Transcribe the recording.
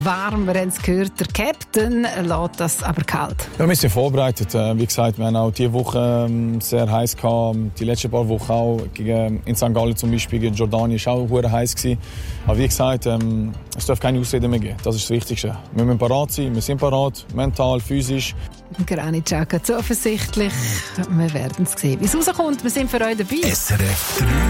Warm, wir haben es gehört, der Captain lässt das aber kalt. Ja, wir sind vorbereitet. Wie gesagt, wir haben auch diese Woche sehr heiß gehabt. Die letzten paar Wochen auch. In St. Gallen zum Beispiel, gegen Jordanien war auch sehr heiß gewesen. Aber wie gesagt, es darf keine Ausreden mehr geben. Das ist das Wichtigste. Wir müssen parat sein, wir sind parat, mental, physisch. Granit Xhaka zuversichtlich. Wir werden es sehen, wie es rauskommt. Wir sind für euch dabei. SRF 3